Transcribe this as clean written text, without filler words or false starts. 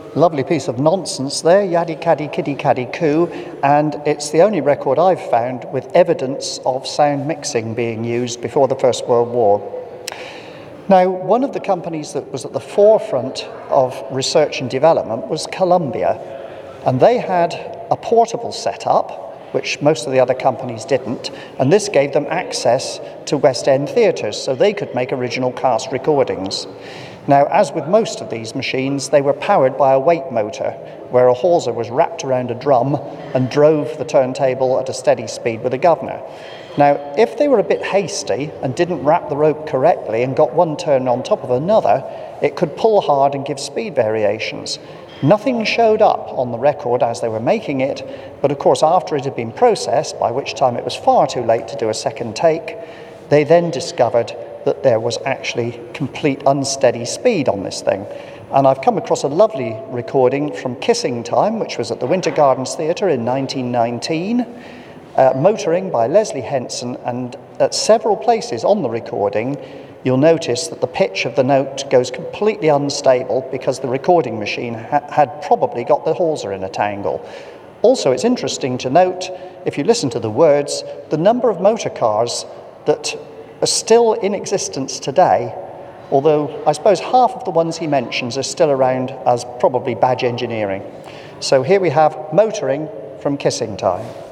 Lovely piece of nonsense there, yaddy caddy kiddy caddy coo, and it's the only record I've found with evidence of sound mixing being used before the First World War. Now, one of the companies that was at the forefront of research and development was Columbia, and they had a portable setup, which most of the other companies didn't, and this gave them access to West End theatres, so they could make original cast recordings. Now, as with most of these machines, they were powered by a weight motor, where a hawser was wrapped around a drum and drove the turntable at a steady speed with a governor. Now, if they were a bit hasty and didn't wrap the rope correctly and got one turn on top of another, it could pull hard and give speed variations. Nothing showed up on the record as they were making it, but of course after it had been processed, by which time it was far too late to do a second take, they then discovered that there was actually complete unsteady speed on this thing. And I've come across a lovely recording from Kissing Time, which was at the Winter Gardens Theatre in 1919, motoring by Leslie Henson, and at several places on the recording you'll notice that the pitch of the note goes completely unstable because the recording machine had probably got the hawser in a tangle. Also, it's interesting to note, if you listen to the words, the number of motor cars that are still in existence today, although I suppose half of the ones he mentions are still around as probably badge engineering. So here we have motoring from Kissing Time.